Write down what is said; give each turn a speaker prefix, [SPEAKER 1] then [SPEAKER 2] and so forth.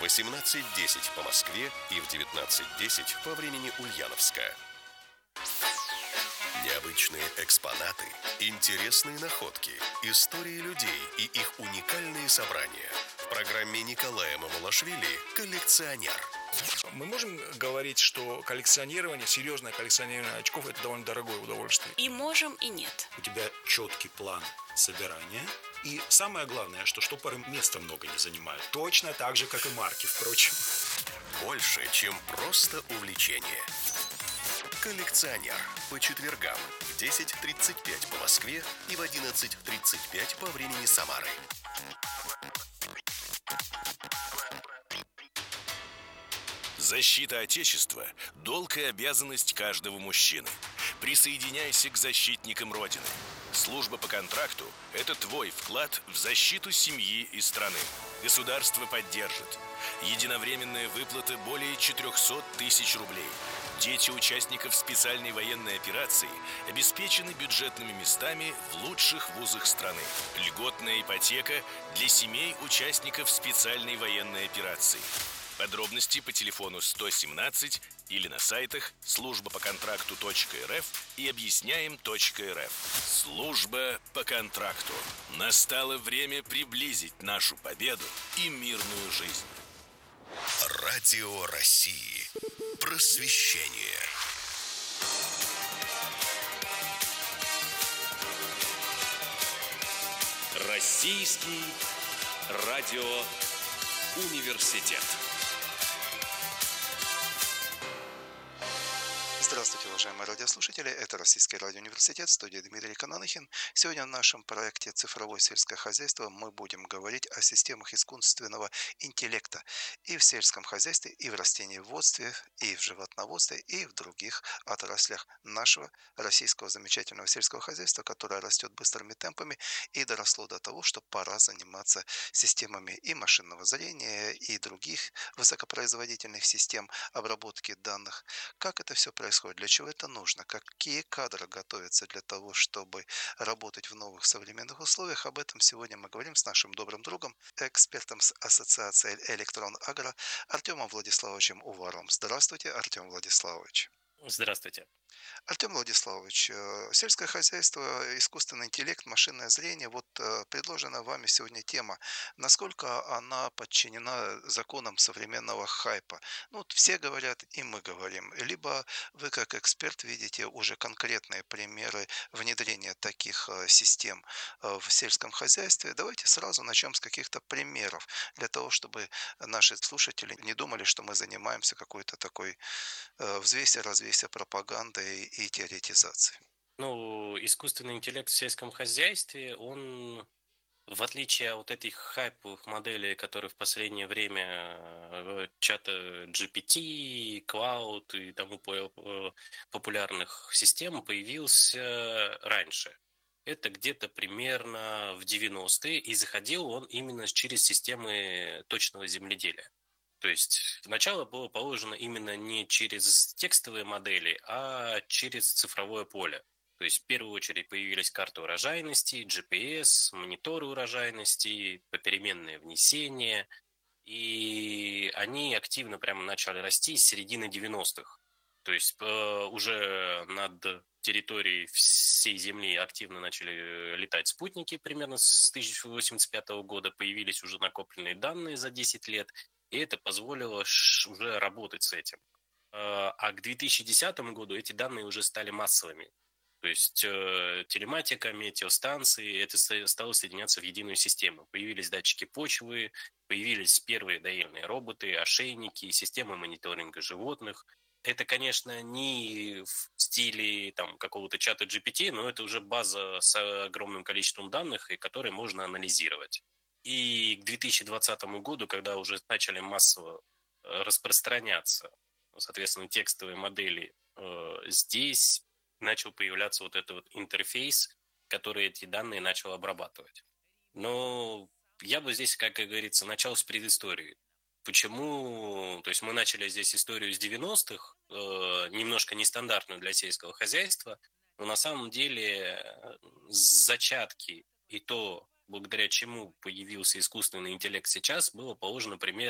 [SPEAKER 1] В 18:10 по Москве и в 19:10 по времени Ульяновска. Необычные экспонаты, интересные находки, истории людей и их уникальные собрания. В программе Николая Мамулашвили «Коллекционер».
[SPEAKER 2] Мы можем говорить, что коллекционирование, серьезное коллекционирование очков – это довольно дорогое удовольствие?
[SPEAKER 3] И можем, и нет.
[SPEAKER 4] У тебя четкий план собирания. И самое главное, что штопоры места много не занимают. Точно так же, как и марки, впрочем.
[SPEAKER 1] Больше, чем просто увлечение. «Коллекционер» по четвергам в 10:35 по Москве и в 11:35 по времени Самары.
[SPEAKER 5] Защита Отечества – долг и обязанность каждого мужчины. Присоединяйся к защитникам Родины. Служба по контракту – это твой вклад в защиту семьи и страны. Государство поддержит. Единовременная выплата более 400 тысяч рублей. Дети участников специальной военной операции обеспечены бюджетными местами в лучших вузах страны. Льготная ипотека для семей участников специальной военной операции. Подробности по телефону 117 или на сайтах службапоконтракту.рф и объясняем.рф. Служба по контракту. Настало время приблизить нашу победу и мирную жизнь.
[SPEAKER 1] Радио России. Просвещение.
[SPEAKER 6] Российский радиоуниверситет.
[SPEAKER 7] Здравствуйте, уважаемые радиослушатели. Это Российский радиоуниверситет, студия Дмитрий Кананыхин. Сегодня в нашем проекте «Цифровое сельское хозяйство» мы будем говорить о системах искусственного интеллекта и в сельском хозяйстве, и в растениеводстве, и в животноводстве, и в других отраслях нашего российского замечательного сельского хозяйства, которое растет быстрыми темпами и доросло до того, что пора заниматься системами и машинного зрения, и других высокопроизводительных систем обработки данных. Как это все происходит? Для чего это нужно? Какие кадры готовятся для того, чтобы работать в новых современных условиях? Об этом сегодня мы говорим с нашим добрым другом, экспертом с Ассоциации Электрон Агро Артемом Владиславовичем Уваровым. Здравствуйте, Артем Владиславович.
[SPEAKER 8] Здравствуйте.
[SPEAKER 7] Артем Владиславович, сельское хозяйство, искусственный интеллект, машинное зрение, вот предложенная вами сегодня тема, насколько она подчинена законам современного хайпа? Ну, вот все говорят, и мы говорим. Либо вы как эксперт видите уже конкретные примеры внедрения таких систем в сельском хозяйстве. Давайте сразу начнем с каких-то примеров, для того, чтобы наши слушатели не думали, что мы занимаемся какой-то такой взвесе-развесе пропагандой и теоретизацией.
[SPEAKER 8] Ну, искусственный интеллект в сельском хозяйстве, он, в отличие от этих хайповых моделей, которые в последнее время чата GPT, Cloud и тому популярных систем, появился раньше. Это где-то примерно в 90-е, и заходил он именно через системы точного земледелия. То есть начало было положено именно не через текстовые модели, а через цифровое поле. То есть в первую очередь появились карты урожайности, GPS, мониторы урожайности, попеременное внесение. И они активно прямо начали расти с середины 90-х. То есть уже над территорией всей Земли активно начали летать спутники примерно с 1985 года. Появились уже накопленные данные за 10 лет. И это позволило уже работать с этим. А к 2010 году эти данные уже стали массовыми. То есть телематика, метеостанции, это стало соединяться в единую систему. Появились датчики почвы, появились первые доильные роботы, ошейники, системы мониторинга животных. Это, конечно, не в стиле там, какого-то чата GPT, но это уже база с огромным количеством данных, и которые можно анализировать. И к 2020 году, когда уже начали массово распространяться, соответственно, текстовые модели, здесь начал появляться вот этот вот интерфейс, который эти данные начал обрабатывать. Но я бы здесь, как и говорится, начал с предыстории. Почему? То есть мы начали здесь историю с 90-х, немножко нестандартную для сельского хозяйства, но на самом деле зачатки и то, благодаря чему появился искусственный интеллект сейчас, было положено примерно